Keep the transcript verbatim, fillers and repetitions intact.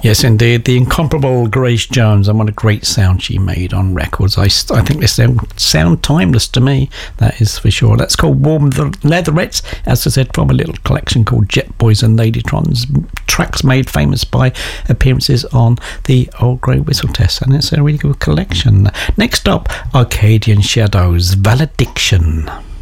Yes, indeed. The incomparable Grace Jones, and what a great sound she made on records. I, I think they sound, sound timeless to me, that is for sure. That's called Warm the Leatherettes, as I said, from a little collection called Jet Boys and Ladytrons, tracks made famous by appearances on the Old Grey Whistle Test, and it's a really good collection. Next up, Arcadian Shadows, Valediction.